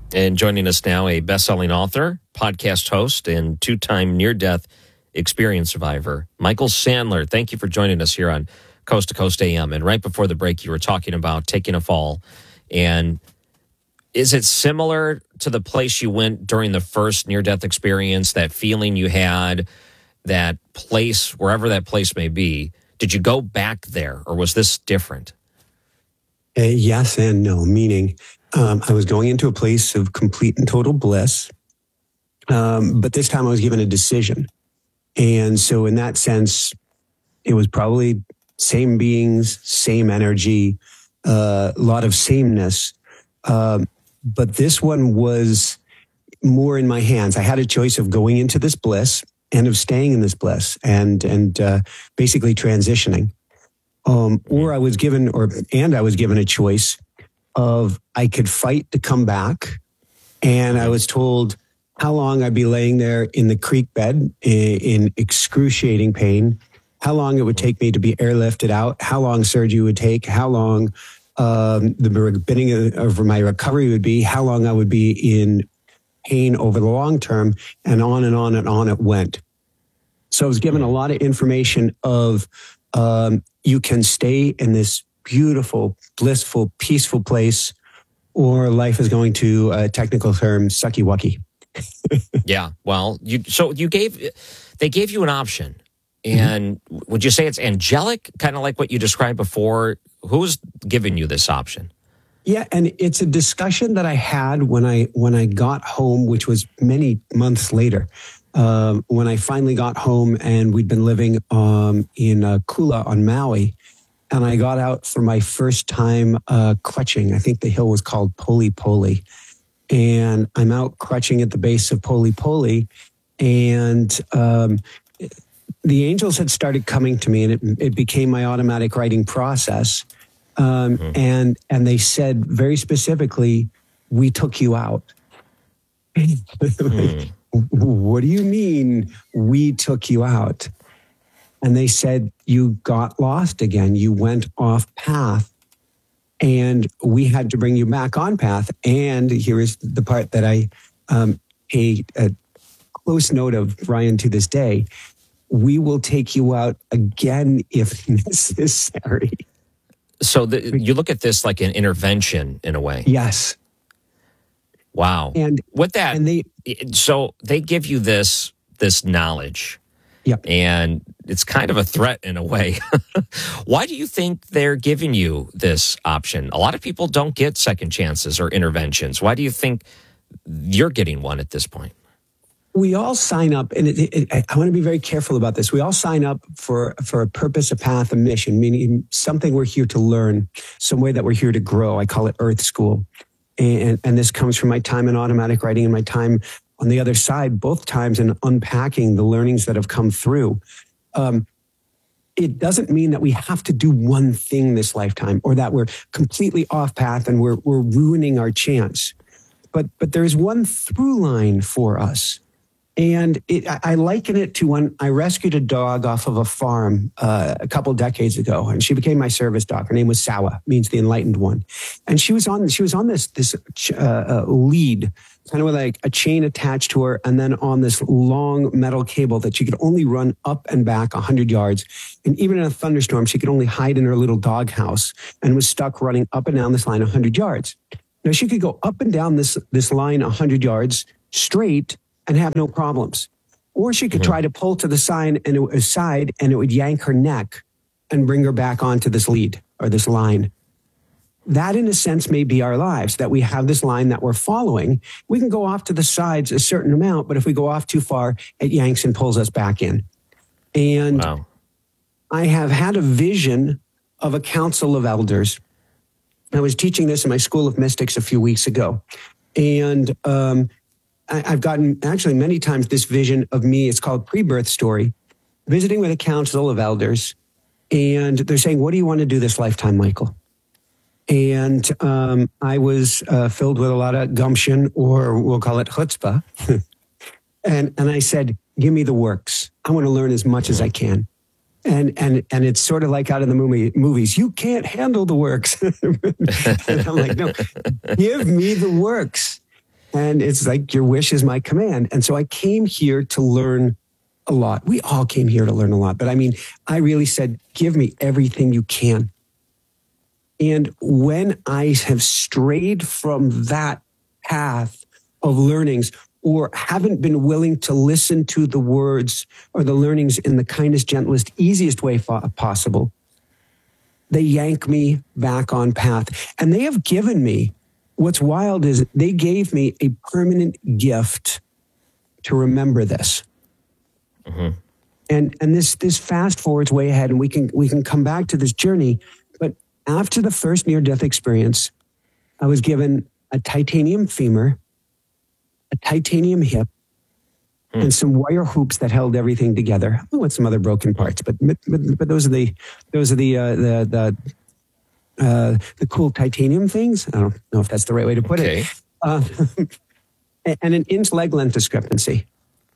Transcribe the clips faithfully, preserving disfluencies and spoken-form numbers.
And joining us now, a best-selling author, podcast host, and two-time near-death experience survivor, Michael Sandler. Thank you for joining us here on Coast to Coast A M. And right before the break, you were talking about taking a fall. And is it similar to the place you went during the first near-death experience, that feeling you had, that place, wherever that place may be? Did you go back there, or was this different? Uh, yes and no, meaning um, I was going into a place of complete and total bliss, um, but this time I was given a decision. And so in that sense, it was probably same beings, same energy, a uh, lot of sameness. Um, but this one was more in my hands. I had a choice of going into this bliss and of staying in this bliss and, and uh, basically transitioning. Um, or I was given, or and I was given a choice of I could fight to come back, and I was told how long I'd be laying there in the creek bed in, in excruciating pain, how long it would take me to be airlifted out, how long surgery would take, how long um, the beginning of my recovery would be, how long I would be in pain over the long term, and on and on and on it went. So I was given a lot of information of um, you can stay in this beautiful, blissful, peaceful place, or life is going to, uh, technical term, sucky wucky. Yeah, well, you so you gave, they gave you an option. And mm-hmm. would you say it's angelic, kind of like what you described before? Who's giving you this option? Yeah, and it's a discussion that I had when I when I got home, which was many months later. Um, when I finally got home, and we'd been living um, in uh, Kula on Maui, and I got out for my first time uh, crutching. I think the hill was called Poli Poli. And I'm out crutching at the base of Poli Poli, and um, the angels had started coming to me, and it, it became my automatic writing process. Um, mm-hmm. And and they said very specifically, "We took you out." mm. What do you mean we took you out? And they said, you got lost again. You went off path, and we had to bring you back on path. And here is the part that I um, pay a close note of, Ryan, to this day. We will take you out again if necessary. So the, you look at this like an intervention in a way. Yes. Wow. And with that, and they, so they give you this this knowledge. Yep. And it's kind of a threat in a way. Why do you think they're giving you this option? A lot of people don't get second chances or interventions. Why do you think you're getting one at this point? We all sign up, and it, it, I want to be very careful about this. We all sign up for, for a purpose, a path, a mission, meaning something we're here to learn, some way that we're here to grow. I call it Earth School. And, and this comes from my time in automatic writing and my time on the other side, both times in unpacking the learnings that have come through. Um, it doesn't mean that we have to do one thing this lifetime, or that we're completely off path and we're, we're ruining our chance. But, but there's one through line for us. And it, I liken it to when I rescued a dog off of a farm uh, a couple decades ago, and she became my service dog. Her name was Sawa, means the enlightened one. And she was on she was on this this uh, lead, kind of with like a chain attached to her, and then on this long metal cable that she could only run up and back one hundred yards. And even in a thunderstorm, she could only hide in her little dog house, and was stuck running up and down this line one hundred yards. Now she could go up and down this this line one hundred yards straight and have no problems. Or she could try to pull to the side and it, side and it would yank her neck and bring her back onto this lead or this line. That, in a sense, may be our lives, that we have this line that we're following. We can go off to the sides a certain amount, but if we go off too far, it yanks and pulls us back in. And wow. I have had a vision of a council of elders. I was teaching this in my School of Mystics a few weeks ago. And um, I've gotten actually many times this vision of me. It's called Pre-Birth Story, visiting with a council of elders. And they're saying, what do you want to do this lifetime, Michael? And um, I was uh, filled with a lot of gumption, or we'll call it chutzpah. and and I said, give me the works. I want to learn as much as I can. And and and it's sort of like out of the movie movies. You can't handle the works. And I'm like, no, give me the works. And it's like, your wish is my command. And so I came here to learn a lot. We all came here to learn a lot. But I mean, I really said, give me everything you can. And when I have strayed from that path of learnings, or haven't been willing to listen to the words or the learnings in the kindest, gentlest, easiest way possible, they yank me back on path. And they have given me, what's wild is they gave me a permanent gift to remember this. Mm-hmm. And and this this fast forwards way ahead, and we can we can come back to this journey. But after the first near-death experience, I was given a titanium femur, a titanium hip, mm. and some wire hoops that held everything together, with some other broken parts. But but, but those are the those are the uh, the the uh, the cool titanium things. I don't know if that's the right way to put okay. it. Uh, and an inch leg length discrepancy.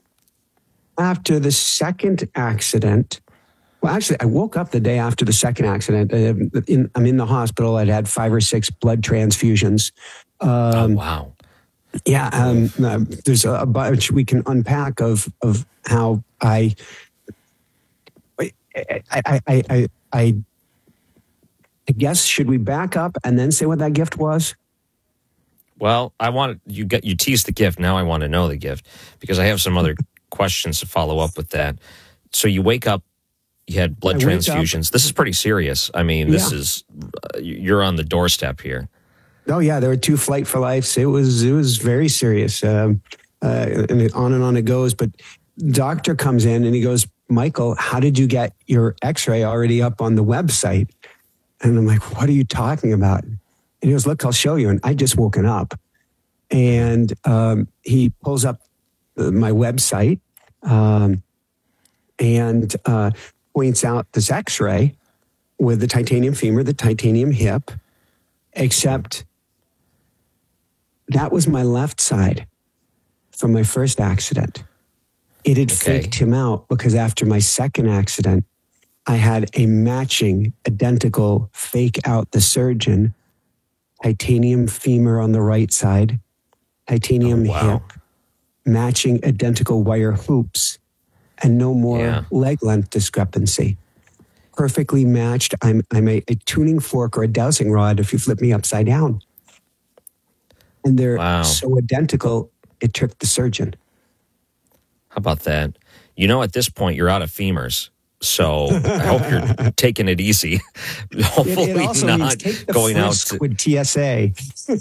After the second accident, well, actually, I woke up the day after the second accident. Uh, in, I'm in the hospital. I'd had five or six blood transfusions. Um, oh, wow. Yeah, um, uh, there's a, a bunch we can unpack of of how I, I, I, I, I, I guess, should we back up and then say what that gift was? Well, I want you get you teased the gift. Now I want to know the gift, because I have some other questions to follow up with that. So you wake up, you had blood transfusions. This is pretty serious. I mean, this yeah. is uh, you're on the doorstep here. Oh yeah, there were two flight for lives. It was it was very serious, um, uh, and it, on and on it goes. But doctor comes in and he goes, "Michael, how did you get your X-ray already up on the website?" And I'm like, "What are you talking about?" And he goes, "Look, I'll show you." And I just woken up, and um, he pulls up my website um, and uh, points out this X-ray with the titanium femur, the titanium hip, except that was my left side from my first accident. It had okay. faked him out, because after my second accident, I had a matching, identical fake out the surgeon, titanium femur on the right side, titanium oh, wow. hip, matching identical wire hoops, and no more yeah. leg length discrepancy. Perfectly matched. I'm I'm a, a tuning fork or a dowsing rod if you flip me upside down. And they're wow. so identical, it took the surgeon. How about that? You know, at this point, you're out of femurs. So I hope you're taking it easy. Hopefully it, it also not means take the going out frisk to, with T S A.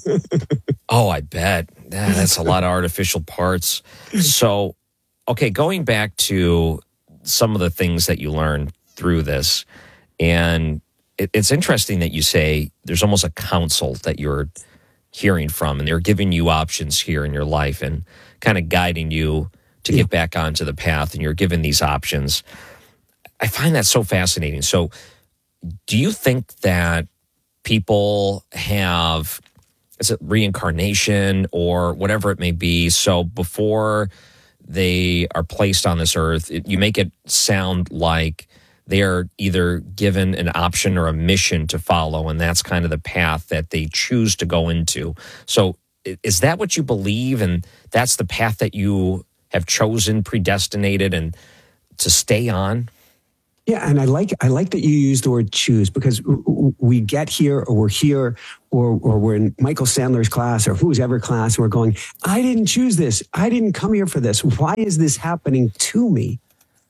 Oh, I bet. Yeah, that's a lot of artificial parts. So, okay, going back to some of the things that you learned through this, and it, it's interesting that you say there's almost a counsel that you're hearing from, and they're giving you options here in your life and kind of guiding you to yeah. get back onto the path, and you're given these options. I find that so fascinating. So do you think that people have, is it reincarnation or whatever it may be? So before they are placed on this earth, it, you make it sound like they are either given an option or a mission to follow, and that's kind of the path that they choose to go into. So is that what you believe, and that's the path that you have chosen, predestinated, and to stay on? Yeah, and I like I like that you use the word choose, because we get here, or we're here, or or we're in Michael Sandler's class, or whose ever class, and we're going, I didn't choose this. I didn't come here for this. Why is this happening to me?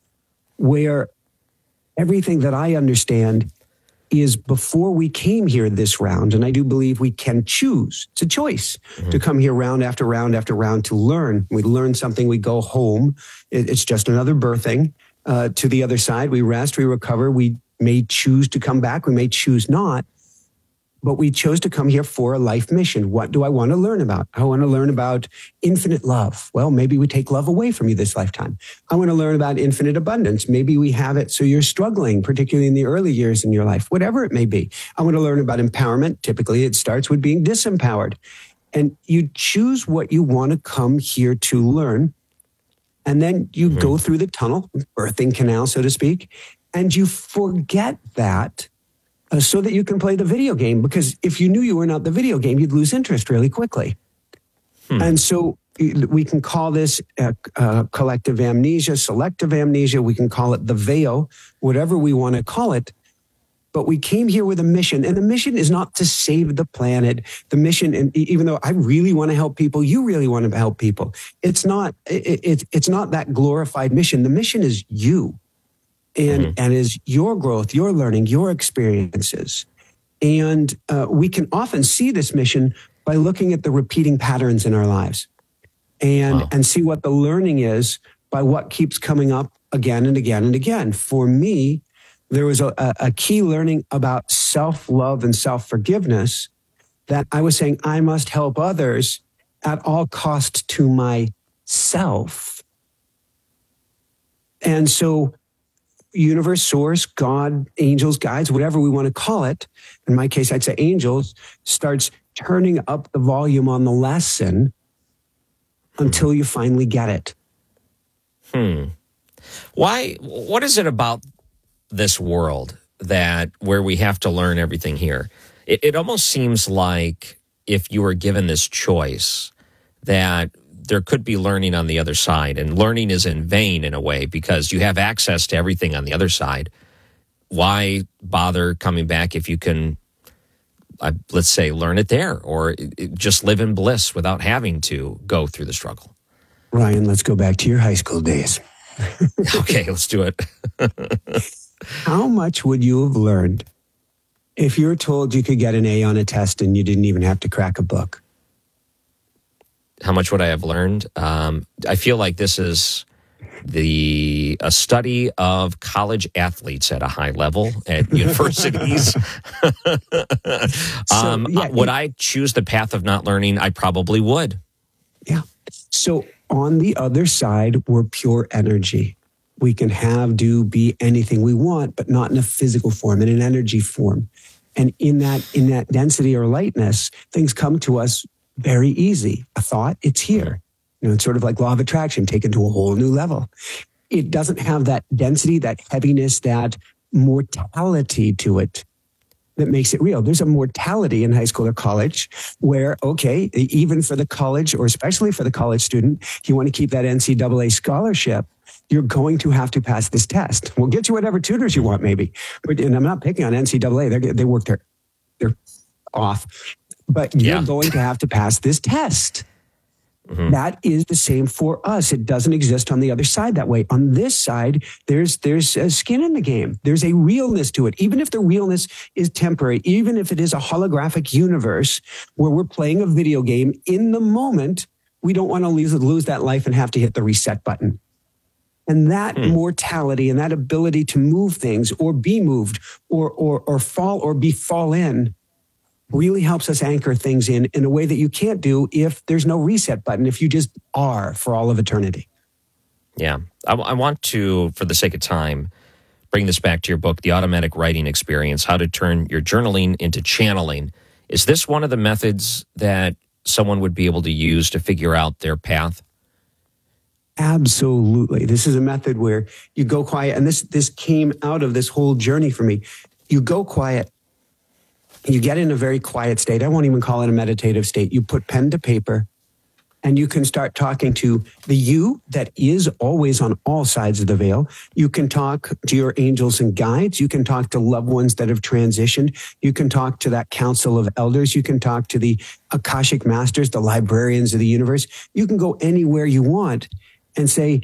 Where everything that I understand is before we came here this round, and I do believe we can choose. It's a choice mm-hmm. to come here round after round after round to learn. We learn something, we go home. It's just another birthing. Uh, to the other side, we rest, we recover. We may choose to come back, we may choose not, but we chose to come here for a life mission. What do I want to learn about? I want to learn about infinite love. Well, maybe we take love away from you this lifetime. I want to learn about infinite abundance. Maybe we have it so you're struggling, particularly in the early years in your life, whatever it may be. I want to learn about empowerment. Typically, it starts with being disempowered. And you choose what you want to come here to learn. And then you mm-hmm. go through the tunnel, birthing canal, so to speak, and you forget that uh, so that you can play the video game. Because if you knew you were not the video game, you'd lose interest really quickly. Hmm. And so we can call this uh, uh, collective amnesia, selective amnesia. We can call it the veil, whatever we want to call it. But we came here with a mission, and the mission is not to save the planet. The mission, and even though I really want to help people, you really want to help people. It's not. It, it, it's not that glorified mission. The mission is you, and mm-hmm. and is your growth, your learning, your experiences, and uh, we can often see this mission by looking at the repeating patterns in our lives, and wow. and see what the learning is by what keeps coming up again and again and again. For me, there was a, a key learning about self-love and self-forgiveness that I was saying I must help others at all cost to myself. And so universe, source, God, angels, guides, whatever we want to call it, in my case, I'd say angels, starts turning up the volume on the lesson until you finally get it. Hmm. Why, what is it about this world that where we have to learn everything here? It, it almost seems like if you were given this choice that there could be learning on the other side, and learning is in vain in a way because you have access to everything on the other side. Why bother coming back if you can, uh, let's say, learn it there, or just live in bliss without having to go through the struggle? Ryan, let's go back to your high school days. Okay, let's do it. How much would you have learned if you were told you could get an A on a test and you didn't even have to crack a book? How much would I have learned? Um, I feel like this is the a study of college athletes at a high level at universities. um, so, yeah, would it, I choose the path of not learning? I probably would. Yeah. So on the other side, we're pure energy. We can have, do, be anything we want, but not in a physical form, in an energy form. And in that, in that density or lightness, things come to us very easy. A thought, it's here. You know, it's sort of like law of attraction taken to a whole new level. It doesn't have that density, that heaviness, that mortality to it that makes it real. There's a mortality in high school or college where, okay, even for the college, or especially for the college student, you want to keep that N C double A scholarship, you're going to have to pass this test. We'll get you whatever tutors you want, maybe. But, and I'm not picking on N C double A. They they work their, they're off. But you're yeah. going to have to pass this test. Mm-hmm. That is the same for us. It doesn't exist on the other side that way. On this side, there's there's a skin in the game. There's a realness to it. Even if the realness is temporary, even if it is a holographic universe where we're playing a video game, in the moment, we don't want to lose, lose that life and have to hit the reset button. And that mm. mortality and that ability to move things or be moved or or or fall or be fall in really helps us anchor things in in a way that you can't do if there's no reset button, if you just are for all of eternity. Yeah. I, I want to, for the sake of time, bring this back to your book, The Automatic Writing Experience, How to Turn Your Journaling into Channeling. Is this one of the methods that someone would be able to use to figure out their path? Absolutely. This is a method where you go quiet, and this this came out of this whole journey for me. You go quiet. You get in a very quiet state. I won't even call it a meditative state. You put pen to paper and you can start talking to the you that is always on all sides of the veil. You can talk to your angels and guides. You can talk to loved ones that have transitioned. You can talk to that council of elders. You can talk to the Akashic masters, the librarians of the universe. You can go anywhere you want and say,